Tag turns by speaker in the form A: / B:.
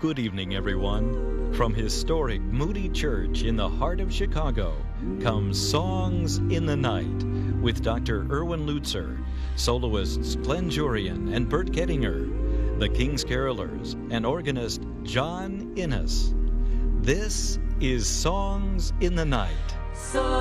A: Good evening, everyone. From historic Moody Church in the heart of Chicago comes Songs in the Night with Dr. Erwin Lutzer, soloists Glenn Jurian and Bert Gettinger, the King's Carolers, and organist John Innes. This is Songs in the Night.